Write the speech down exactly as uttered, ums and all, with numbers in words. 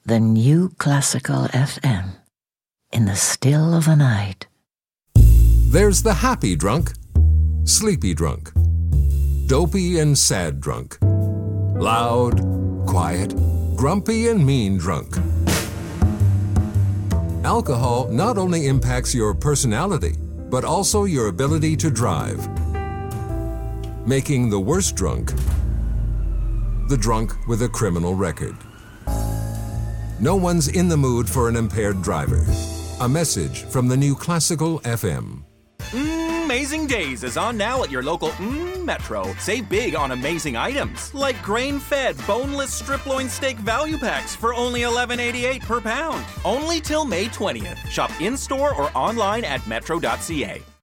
the new classical F M in the still of the night. There's the happy drunk, sleepy drunk, dopey and sad drunk, loud, quiet, grumpy and mean drunk. Alcohol not only impacts your personality, but also your ability to drive, making the worst drunk the drunk with a criminal record. No one's in the mood for an impaired driver. A message from the new Classical F M. Mm, Amazing Days is on now at your local mm, Metro. Save big on amazing items like grain-fed boneless strip loin steak value packs for only eleven eighty-eight per pound. Only till May twentieth. Shop in-store or online at metro dot c a.